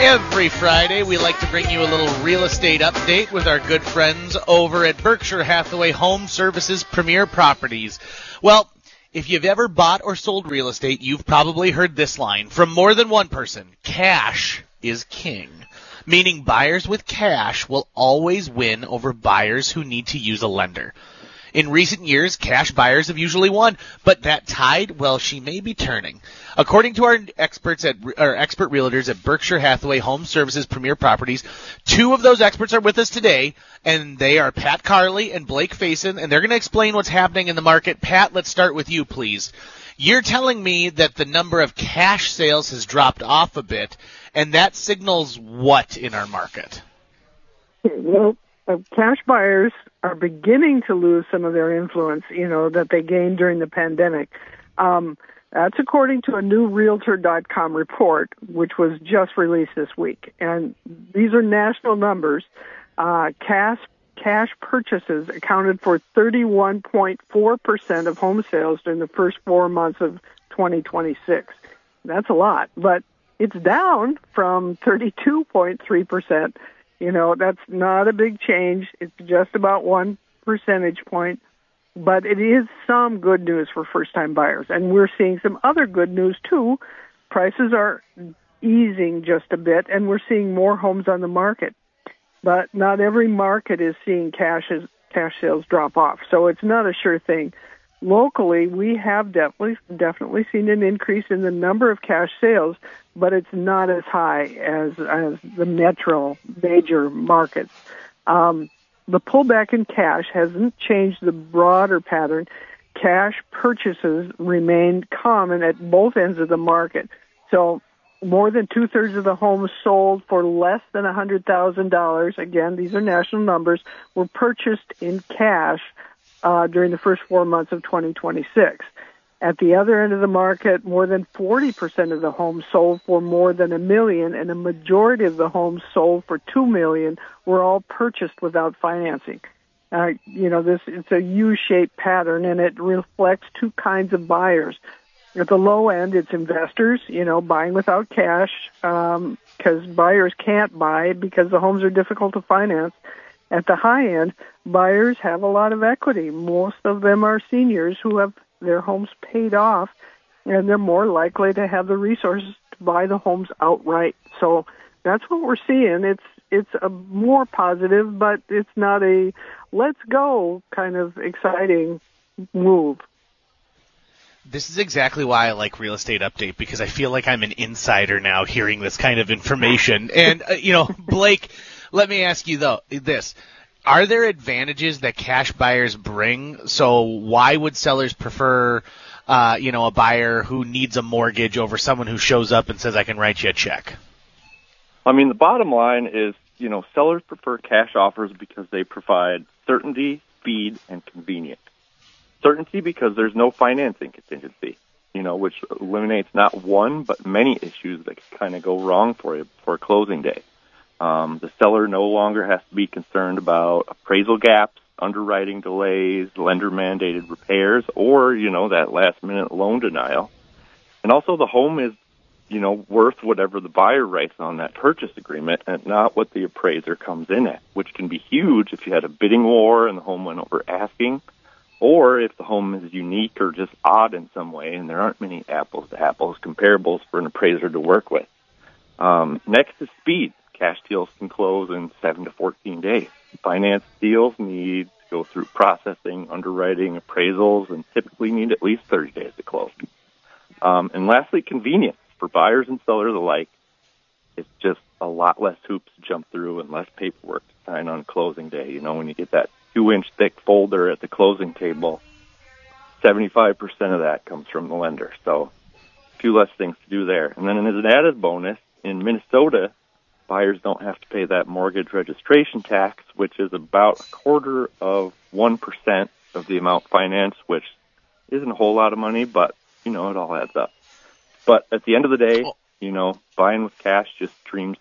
Every Friday, we like to bring you a little real estate update with our good friends over at Berkshire Hathaway Home Services Premier Properties. Well, if you've ever bought or sold real estate, you've probably heard this line from more than one person: cash is king. Meaning buyers with cash will always win over buyers who need to use a lender. In recent years, cash buyers have usually won, but that tide, well, she may be turning. According to our expert realtors at Berkshire Hathaway Home Services Premier Properties, two of those experts are with us today, and they are Pat Carley and Blake Faison, and they're going to explain what's happening in the market. Pat, let's start with you, please. You're telling me that the number of cash sales has dropped off a bit, and that signals what in our market? Well, cash buyers are beginning to lose some of their influence, that they gained during the pandemic. That's according to a new Realtor.com report, which was just released this week. And these are national numbers. Cash purchases accounted for 31.4% of home sales during the first 4 months of 2026. That's a lot, but it's down from 32.3%. That's not a big change. It's just about 1 percentage point, but it is some good news for first-time buyers. And we're seeing some other good news, too. Prices are easing just a bit, and we're seeing more homes on the market. But not every market is seeing cash sales drop off, so it's not a sure thing. Locally, we have definitely seen an increase in the number of cash sales, but it's not as high as the major markets. The pullback in cash hasn't changed the broader pattern. Cash purchases remain common at both ends of the market. So more than two-thirds of the homes sold for less than $100,000, again, these are national numbers, were purchased in cash during the first 4 months of 2026. At the other end of the market, more than 40% of the homes sold for more than $1 million, and a majority of the homes sold for $2 million were all purchased without financing. It's a U-shaped pattern, and it reflects two kinds of buyers. At the low end, it's investors, buying without cash, because buyers can't buy because the homes are difficult to finance. At the high end, buyers have a lot of equity. Most of them are seniors who have their homes paid off, and they're more likely to have the resources to buy the homes outright. So that's what we're seeing. It's a more positive, but it's not a let's go kind of exciting move. This is exactly why I like Real Estate Update, because I feel like I'm an insider now hearing this kind of information. And, Blake, let me ask you, this. Are there advantages that cash buyers bring? So why would sellers prefer, a buyer who needs a mortgage over someone who shows up and says, I can write you a check? I mean, the bottom line is, sellers prefer cash offers because they provide certainty, speed, and convenience. Certainty because there's no financing contingency, which eliminates not one but many issues that can kind of go wrong for you before closing day. The seller no longer has to be concerned about appraisal gaps, underwriting delays, lender-mandated repairs, or, that last-minute loan denial. And also the home is, worth whatever the buyer writes on that purchase agreement and not what the appraiser comes in at, which can be huge if you had a bidding war and the home went over asking, or if the home is unique or just odd in some way and there aren't many apples-to-apples comparables for an appraiser to work with. Next is speed. Cash deals can close in 7 to 14 days. Finance deals need to go through processing, underwriting, appraisals, and typically need at least 30 days to close. And lastly, convenience. For buyers and sellers alike, it's just a lot less hoops to jump through and less paperwork to sign on closing day. When you get that 2-inch thick folder at the closing table, 75% of that comes from the lender. So a few less things to do there. And then as an added bonus, in Minnesota, buyers don't have to pay that mortgage registration tax, which is about 0.25% of the amount financed, which isn't a whole lot of money, but, it all adds up. But at the end of the day, buying with cash just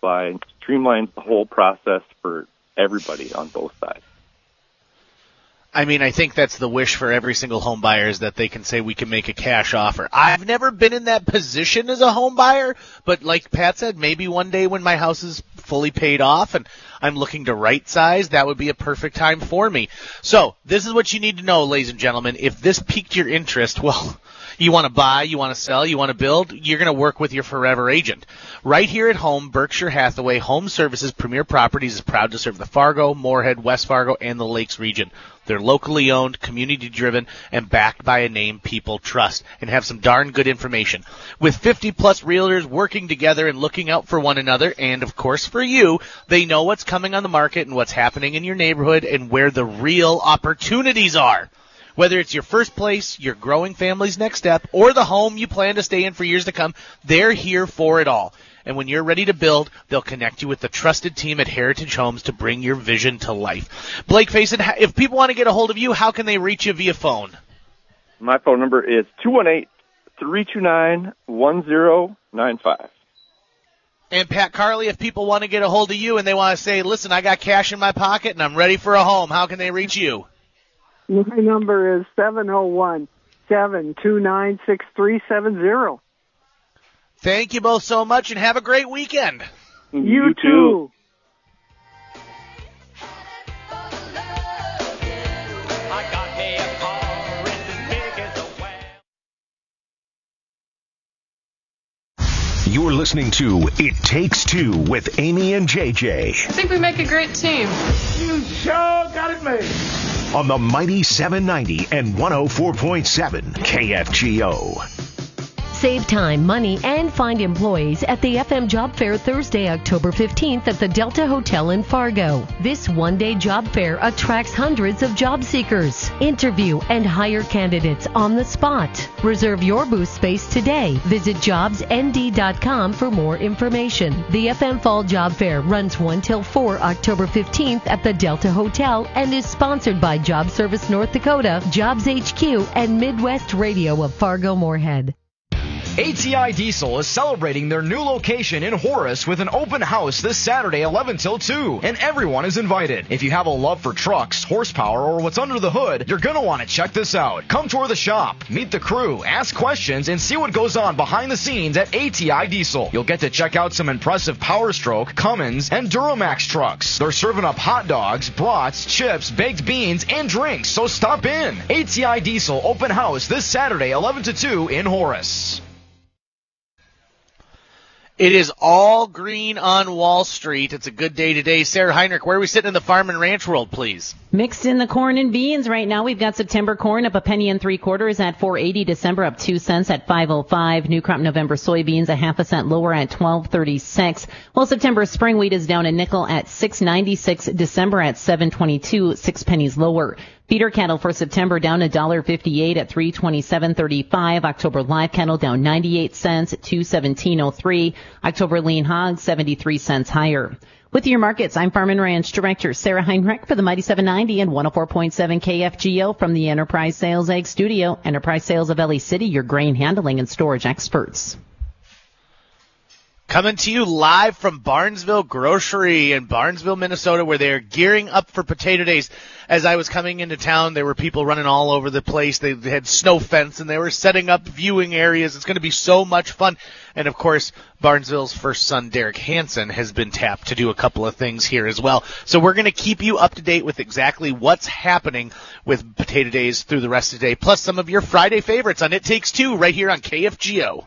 streamlines the whole process for everybody on both sides. I mean, I think that's the wish for every single home buyer is that they can say we can make a cash offer. I've never been in that position as a home buyer, but like Pat said, maybe one day when my house is fully paid off and I'm looking to right size, that would be a perfect time for me. So this is what you need to know, ladies and gentlemen. If this piqued your interest, well, you want to buy, you want to sell, you want to build, you're going to work with your forever agent. Right here at home, Berkshire Hathaway Home Services Premier Properties is proud to serve the Fargo, Moorhead, West Fargo, and the Lakes region. They're locally owned, community-driven, and backed by a name people trust, and have some darn good information. With 50-plus realtors working together and looking out for one another, and, of course, for you, they know what's coming on the market and what's happening in your neighborhood and where the real opportunities are. Whether it's your first place, your growing family's next step, or the home you plan to stay in for years to come, they're here for it all. And when you're ready to build, they'll connect you with the trusted team at Heritage Homes to bring your vision to life. Blake Faison, if people want to get a hold of you, how can they reach you via phone? My phone number is 218-329-1095. And Pat Carley, if people want to get a hold of you and they want to say, listen, I got cash in my pocket and I'm ready for a home, how can they reach you? My number is 701-729-6370. Thank you both so much, and have a great weekend. You too. You're listening to It Takes Two with Amy and JJ. I think we make a great team. You sure got it made. On the mighty 790 and 104.7 KFGO. Save time, money, and find employees at the FM Job Fair Thursday, October 15th at the Delta Hotel in Fargo. This one-day job fair attracts hundreds of job seekers. Interview and hire candidates on the spot. Reserve your booth space today. Visit jobsnd.com for more information. The FM Fall Job Fair runs 1 till 4 October 15th at the Delta Hotel and is sponsored by Job Service North Dakota, Jobs HQ, and Midwest Radio of Fargo-Moorhead. ATI Diesel is celebrating their new location in Horace with an open house this Saturday 11 till 2, and everyone is invited. If you have a love for trucks, horsepower, or what's under the hood, you're going to want to check this out. Come tour the shop, meet the crew, ask questions, and see what goes on behind the scenes at ATI Diesel. You'll get to check out some impressive Power Stroke, Cummins, and Duramax trucks. They're serving up hot dogs, brats, chips, baked beans, and drinks, so stop in. ATI Diesel open house this Saturday 11 to 2 in Horace. It is all green on Wall Street. It's a good day today. Sarah Heinrich, where are we sitting in the farm and ranch world, please? Mixed in the corn and beans right now. We've got September corn up 1 3/4 at $4.80. December up 2 cents at $5.05. New crop November soybeans a half a cent lower at $12.36. Well, September spring wheat is down a nickel at $6.96. December at $7.22, 6 pennies lower. Feeder cattle for September down $1.58 at $327.35. October live cattle down 98 cents at $217.03. October lean hogs 73 cents higher. With your markets, I'm Farm and Ranch Director Sarah Heinrich for the Mighty 790 and 104.7 KFGO from the Enterprise Sales Ag Studio. Enterprise Sales of LA City, your grain handling and storage experts. Coming to you live from Barnesville Grocery in Barnesville, Minnesota, where they are gearing up for Potato Days. As I was coming into town, there were people running all over the place. They had snow fence, and they were setting up viewing areas. It's going to be so much fun. And, of course, Barnesville's first son, Derek Hansen, has been tapped to do a couple of things here as well. So we're going to keep you up to date with exactly what's happening with Potato Days through the rest of the day, plus some of your Friday favorites on It Takes Two right here on KFGO.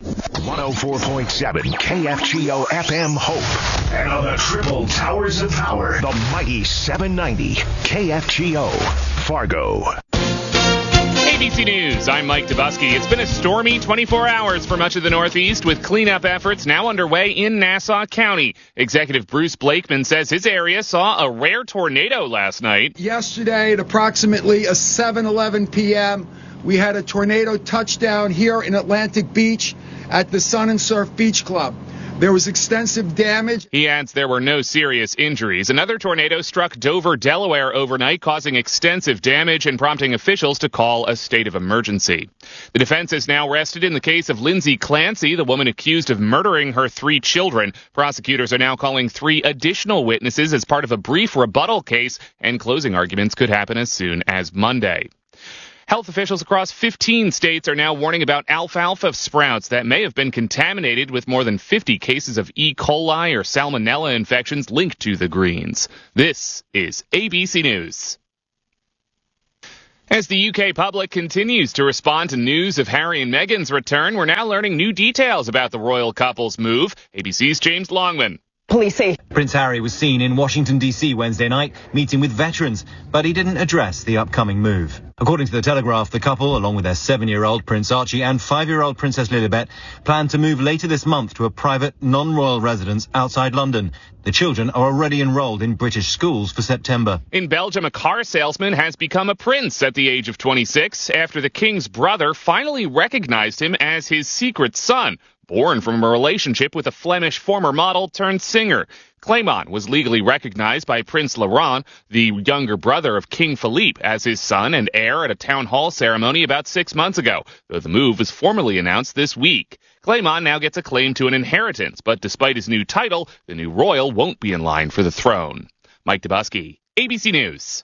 104.7 KFGO FM Hope. And on the triple towers of power, the mighty 790 KFGO Fargo. ABC News, I'm Mike Dubusky. It's been a stormy 24 hours for much of the Northeast, with cleanup efforts now underway in Nassau County. Executive Bruce Blakeman says his area saw a rare tornado last night. Yesterday at approximately 7:11 p.m., we had a tornado touchdown here in Atlantic Beach at the Sun and Surf Beach Club. There was extensive damage. He adds there were no serious injuries. Another tornado struck Dover, Delaware overnight, causing extensive damage and prompting officials to call a state of emergency. The defense is now rested in the case of Lindsay Clancy, the woman accused of murdering her 3 children. Prosecutors are now calling 3 additional witnesses as part of a brief rebuttal case, and closing arguments could happen as soon as Monday. Health officials across 15 states are now warning about alfalfa sprouts that may have been contaminated with more than 50 cases of E. coli or salmonella infections linked to the greens. This is ABC News. As the UK public continues to respond to news of Harry and Meghan's return, we're now learning new details about the royal couple's move. ABC's James Longman. Police say Prince Harry was seen in Washington, D.C. Wednesday night, meeting with veterans, but he didn't address the upcoming move. According to The Telegraph, the couple, along with their 7-year-old Prince Archie and 5-year-old Princess Lilibet, plan to move later this month to a private, non-royal residence outside London. The children are already enrolled in British schools for September. In Belgium, a car salesman has become a prince at the age of 26 after the king's brother finally recognized him as his secret son, born from a relationship with a Flemish former model turned singer. Clément was legally recognized by Prince Laurent, the younger brother of King Philippe, as his son and heir at a town hall ceremony about 6 months ago, though the move was formally announced this week. Clément now gets a claim to an inheritance, but despite his new title, the new royal won't be in line for the throne. Mike Dubusky, ABC News.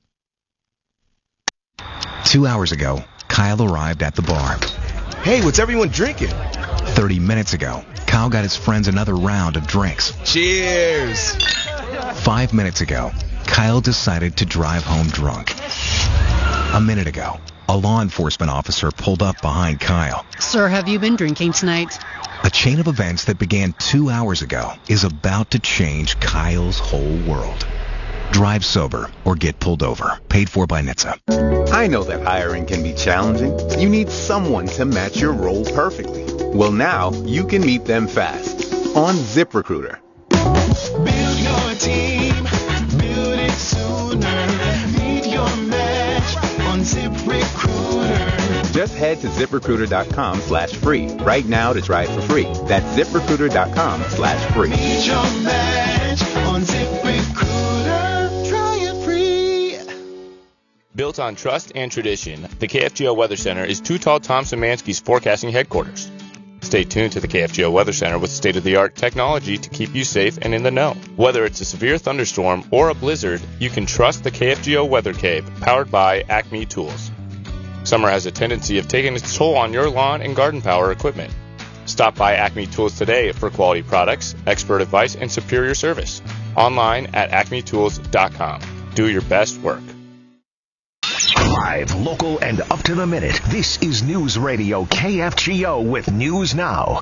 2 hours ago, Kyle arrived at the bar. Hey, what's everyone drinking? 30 minutes ago, Kyle got his friends another round of drinks. Cheers! 5 minutes ago, Kyle decided to drive home drunk. A minute ago, a law enforcement officer pulled up behind Kyle. Sir, have you been drinking tonight? A chain of events that began 2 hours ago is about to change Kyle's whole world. Drive sober or get pulled over. Paid for by NHTSA. I know that hiring can be challenging. You need someone to match your role perfectly. Well, now you can meet them fast on ZipRecruiter. Build your team, build it sooner. Meet your match on ZipRecruiter. Just head to ZipRecruiter.com/free right now to try it for free. That's ZipRecruiter.com/free. Meet your match on ZipRecruiter. Try it free. Built on trust and tradition, the KFGO Weather Center is Too Tall Tom Szymanski's forecasting headquarters. Stay tuned to the KFGO Weather Center with state-of-the-art technology to keep you safe and in the know. Whether it's a severe thunderstorm or a blizzard, you can trust the KFGO Weather Cave, powered by Acme Tools. Summer has a tendency of taking its toll on your lawn and garden power equipment. Stop by Acme Tools today for quality products, expert advice, and superior service. Online at acmetools.com. Do your best work. Live, local, and up to the minute. This is News Radio KFGO with News Now.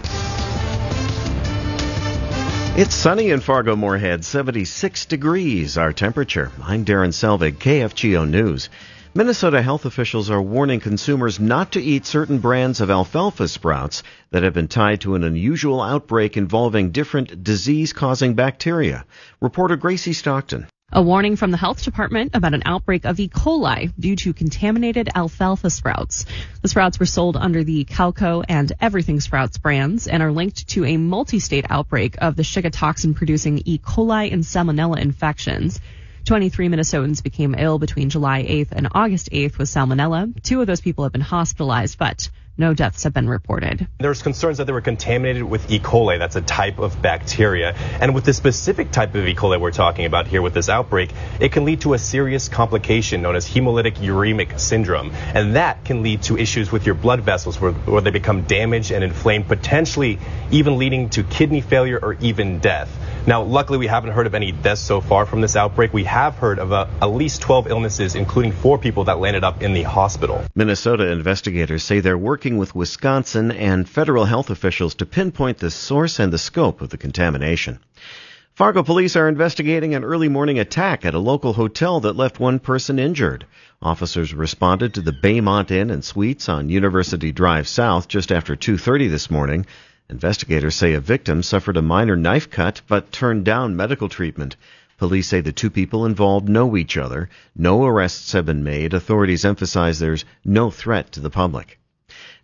It's sunny in Fargo-Moorhead, 76 degrees our temperature. I'm Darren Selvig, KFGO News. Minnesota health officials are warning consumers not to eat certain brands of alfalfa sprouts that have been tied to an unusual outbreak involving different disease-causing bacteria. Reporter Gracie Stockton. A warning from the health department about an outbreak of E. coli due to contaminated alfalfa sprouts. The sprouts were sold under the Calco and Everything Sprouts brands and are linked to a multi-state outbreak of the Shiga toxin producing E. coli and salmonella infections. 23 Minnesotans became ill between July 8th and August 8th with salmonella. 2 of those people have been hospitalized, but no deaths have been reported. There's concerns that they were contaminated with E. coli. That's a type of bacteria. And with the specific type of E. coli we're talking about here with this outbreak, it can lead to a serious complication known as hemolytic uremic syndrome. And that can lead to issues with your blood vessels where they become damaged and inflamed, potentially even leading to kidney failure or even death. Now, luckily, we haven't heard of any deaths so far from this outbreak. We have heard of at least 12 illnesses, including 4 people that landed up in the hospital. Minnesota investigators say they're working with Wisconsin and federal health officials to pinpoint the source and the scope of the contamination. Fargo police are investigating an early morning attack at a local hotel that left 1 person injured. Officers responded to the Baymont Inn and Suites on University Drive South just after 2:30 this morning. Investigators say a victim suffered a minor knife cut but turned down medical treatment. Police say the 2 people involved know each other. No arrests have been made. Authorities emphasize there's no threat to the public.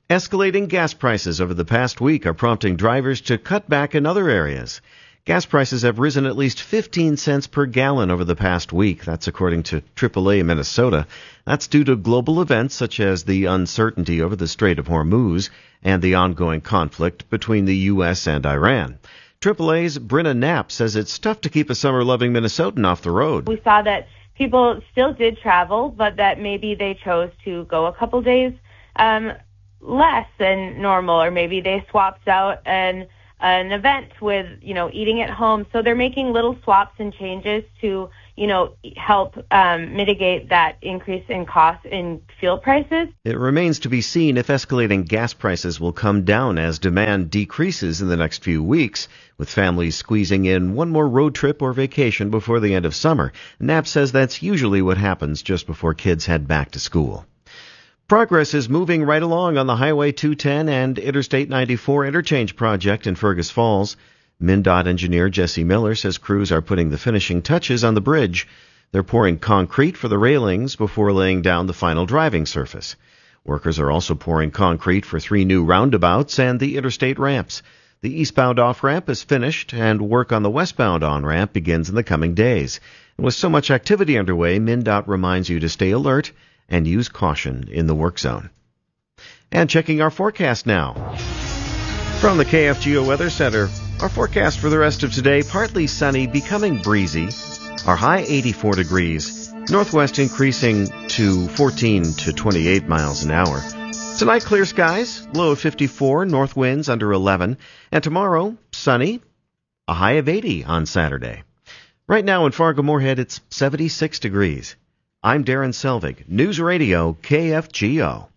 Escalating gas prices over the past week are prompting drivers to cut back in other areas. Gas prices have risen at least 15 cents per gallon over the past week. That's according to AAA Minnesota. That's due to global events such as the uncertainty over the Strait of Hormuz and the ongoing conflict between the U.S. and Iran. AAA's Brenna Knapp says it's tough to keep a summer-loving Minnesotan off the road. We saw that people still did travel, but that maybe they chose to go a couple days less than normal, or maybe they swapped out an event with, eating at home. So they're making little swaps and changes to, help mitigate that increase in cost in fuel prices. It remains to be seen if escalating gas prices will come down as demand decreases in the next few weeks, with families squeezing in one more road trip or vacation before the end of summer. Knapp says that's usually what happens just before kids head back to school. Progress is moving right along on the Highway 210 and Interstate 94 interchange project in Fergus Falls. MnDOT engineer Jesse Miller says crews are putting the finishing touches on the bridge. They're pouring concrete for the railings before laying down the final driving surface. Workers are also pouring concrete for 3 new roundabouts and the interstate ramps. The eastbound off-ramp is finished, and work on the westbound on-ramp begins in the coming days. And with so much activity underway, MnDOT reminds you to stay alert and use caution in the work zone. And checking our forecast now. From the KFGO Weather Center, our forecast for the rest of today, partly sunny, becoming breezy. Our high 84 degrees, northwest increasing to 14 to 28 miles an hour. Tonight, clear skies, low of 54, north winds under 11. And tomorrow, sunny, a high of 80 on Saturday. Right now in Fargo-Moorhead, it's 76 degrees. I'm Darren Selvig, News Radio KFGO.